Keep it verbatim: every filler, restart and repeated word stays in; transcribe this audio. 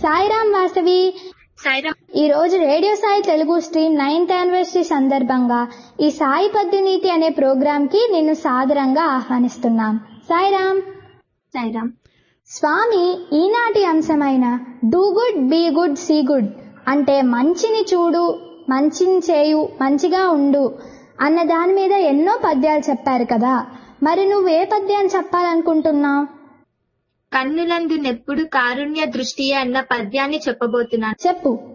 సాయిరాం వాసవి. సాయిరాం. ఈ రోజు radio Sai Telugu stream ninth anniversary సందర్భంగా ఈ సాయి పద్యనీతి అనే ప్రోగ్రాం కి నిన్ను సాదరంగా ఆహ్వానిస్తున్నాం. సాయిరాం. సాయిరాం. స్వామి ఈనాటి అంశమైన do good be good see good అంటే మంచిని చూడు, మంచిని చేయు, మంచిగా ఉండు అన్న దాని మీద ఎన్నో పద్యాలు చెప్పారు కదా. మరి నువ్వు ఏ పద్యాన్ని చెప్పాలనుకుంటున్నావు? కన్నులందు నెప్పుడు కారుణ్య దృష్టి అన్న పద్యాన్ని చెప్పబోతున్నాను. చెప్పు.